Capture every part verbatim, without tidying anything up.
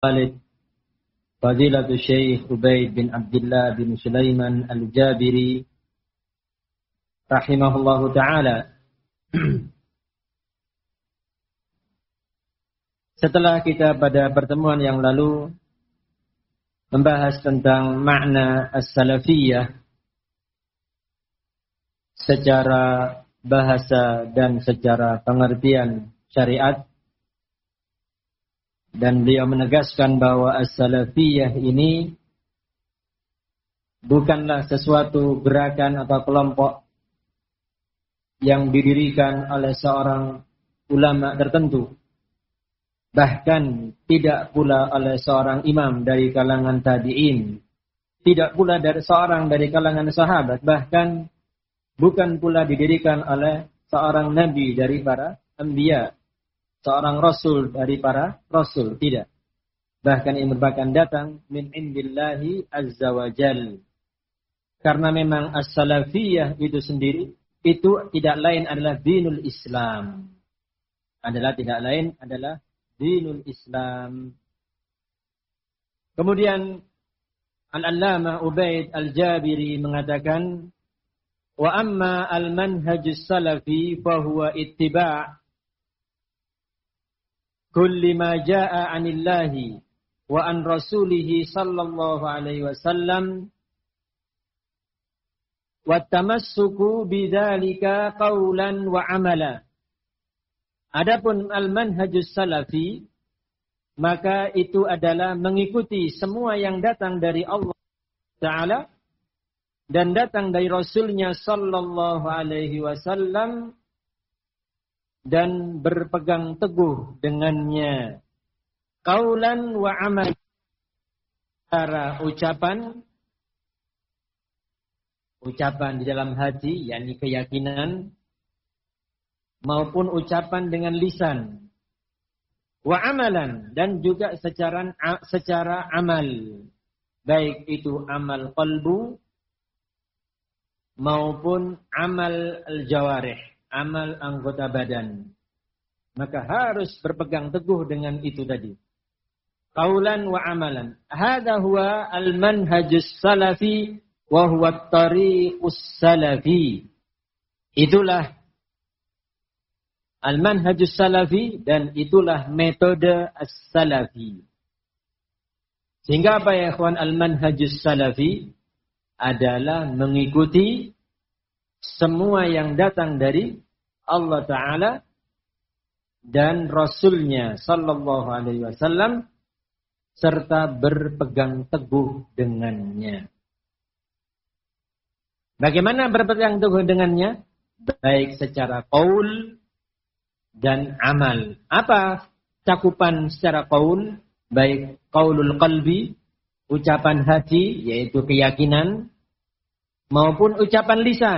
Walid Fadilatul Syekh Ubaid bin Abdullah bin Sulaiman Al-Jabiri rahimahullahu ta'ala. Setelah kita pada pertemuan yang lalu membahas tentang makna as-salafiyah secara bahasa dan secara pengertian syariat, dan beliau menegaskan bahwa as-salafiyah ini bukanlah sesuatu gerakan atau kelompok yang didirikan oleh seorang ulama tertentu, bahkan tidak pula oleh seorang imam dari kalangan tabi'in, tidak pula dari seorang dari kalangan sahabat, bahkan bukan pula didirikan oleh seorang nabi dari para anbiya, seorang rasul dari para rasul, tidak. Bahkan ini merupakan datang min indillahi azza wa jal. Karena memang as-salafiyah itu sendiri, itu tidak lain adalah dinul Islam. Adalah tidak lain adalah dinul Islam. Kemudian Al-Allamah Ubaid Al-Jabiri mengatakan, wa amma al-manhajus salafi fahuwa ittiba' kulli ma jaa'a 'anillahi wa an rasulihi sallallahu alaihi wasallam wa tamassuku bidzalika qaulan wa amala. Adapun al-manhajus salafi, maka itu adalah mengikuti semua yang datang dari Allah Ta'ala dan datang dari Rasulnya sallallahu alaihi wasallam, dan berpegang teguh dengannya. Qaulan wa amal, secara ucapan, ucapan di dalam hati, yakni keyakinan, maupun ucapan dengan lisan. Wa amalan, dan juga secara secara amal, baik itu amal qalbu maupun amal al-jawarih, amal anggota badan. Maka harus berpegang teguh dengan itu tadi. Qaulan wa amalan. Hadza huwa al-manhajus salafi wa huwa at-tariqus salafi. Itulah al-manhajus salafi dan itulah metode as-salafi. Sehingga apa ya ikhwan, al-manhajus salafi adalah mengikuti semua yang datang dari Allah Ta'ala dan Rasulnya sallallahu alaihi wasallam, serta berpegang teguh dengannya. Bagaimana berpegang teguh dengannya? Baik secara qaul dan amal. Apa cakupan secara qaul? Baik qaulul qalbi, ucapan hati, yaitu keyakinan, maupun ucapan lisan.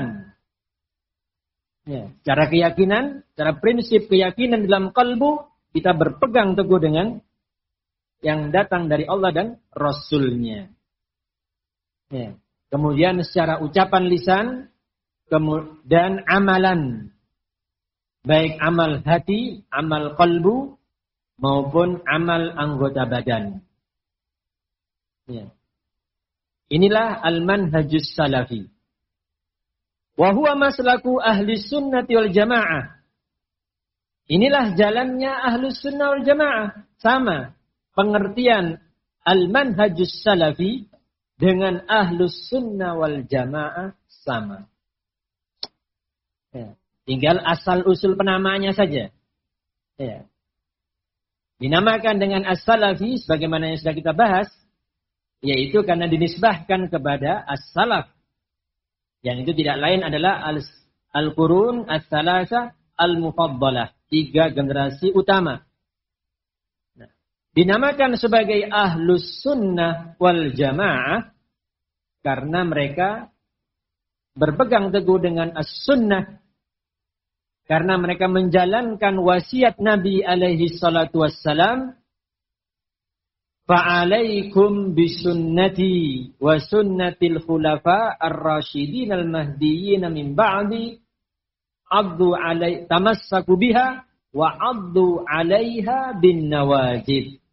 Ya, cara keyakinan, cara prinsip keyakinan dalam kalbu, kita berpegang teguh dengan yang datang dari Allah dan Rasulnya. Ya. Kemudian secara ucapan lisan dan amalan, baik amal hati, amal kalbu, maupun amal anggota badan. Ya. Inilah al-manhajus salafi. Wa huwa maslaku ahli sunnati wal jamaah. Inilah jalannya ahli sunnah wal jamaah. Sama pengertian al-manhajus salafi dengan ahli sunnah wal jamaah sama. Ya. Tinggal asal usul penamaannya saja. Ya. Dinamakan dengan as-salafi sebagaimana yang sudah kita bahas, yaitu karena dinisbahkan kepada as-salaf. Yang itu tidak lain adalah al-qurun as-salasa al-mufaddalah, tiga generasi utama. Nah, dinamakan sebagai ahlus sunnah wal jamaah karena mereka berpegang teguh dengan as-sunnah, karena mereka menjalankan wasiat Nabi alaihi salatu wassalam, fa'alaikum bisunnati wa sunnatil khulafa ar-rasyidin al-mahdiyyin min ba'di addu alai tamassaku biha wa addu alaiha bin nawajib.